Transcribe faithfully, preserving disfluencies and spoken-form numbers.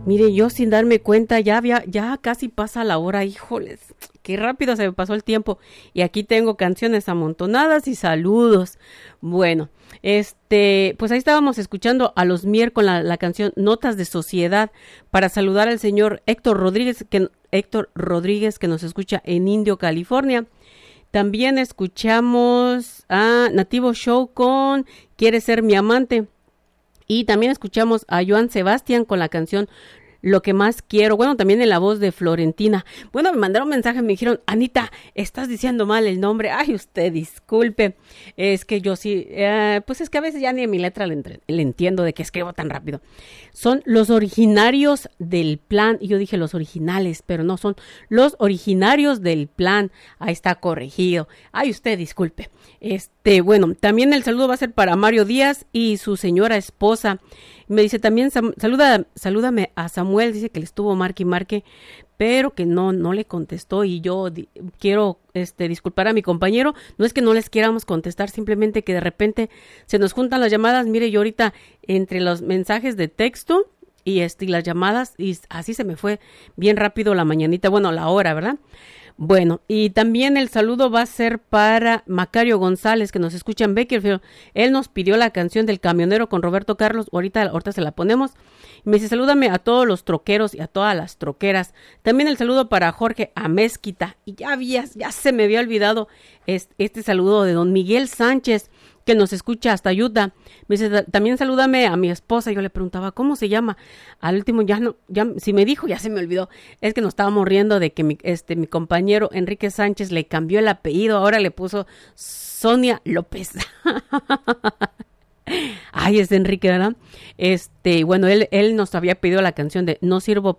Mire, yo sin darme cuenta, ya había, ya casi pasa la hora, híjoles, qué rápido se me pasó el tiempo. Y aquí tengo canciones amontonadas y saludos. Bueno, este, pues ahí estábamos escuchando a los Mier con la, la canción Notas de Sociedad para saludar al señor Héctor Rodríguez, que, Héctor Rodríguez, que nos escucha en Indio, California. También escuchamos a Nativo Show con Quieres ser mi amante. Y también escuchamos a Joan Sebastián con la canción Lo que más quiero. Bueno, también en la voz de Florentina. Bueno, me mandaron un mensaje, me dijeron, Anita, estás diciendo mal el nombre. Ay, usted disculpe. Es que yo sí, eh, pues es que a veces ya ni en mi letra le, entre, le entiendo de que escribo tan rápido. Son los originarios del plan. Y yo dije los originales, pero no, son los originarios del plan. Ahí está corregido. Ay, usted disculpe. Este, bueno, también el saludo va a ser para Mario Díaz y su señora esposa. Me dice también, saluda, salúdame a Samuel, dice que le estuvo marque y marque, pero que no, no le contestó y yo di, quiero este, disculpar a mi compañero. No es que no les quieramos contestar, simplemente que de repente se nos juntan las llamadas. Mire, yo ahorita entre los mensajes de texto y, este, y las llamadas, y así se me fue bien rápido la mañanita, bueno, la hora, ¿verdad? Bueno, y también el saludo va a ser para Macario González, que nos escucha en Bakersfield. Él nos pidió la canción del camionero con Roberto Carlos. Ahorita, ahorita se la ponemos. Me dice, salúdame a todos los troqueros y a todas las troqueras. También el saludo para Jorge Amezquita. Y ya había, ya se me había olvidado este, este saludo de don Miguel Sánchez, que nos escucha hasta Utah. Me dice, también salúdame a mi esposa. Yo le preguntaba, ¿cómo se llama? Al último ya no, ya, si me dijo, ya se me olvidó. Es que nos estábamos riendo de que mi, este, mi compañero Enrique Sánchez le cambió el apellido, ahora le puso Sonia López. Ay, es Enrique, ¿verdad? Este, bueno, él, él nos había pedido la canción de No sirvo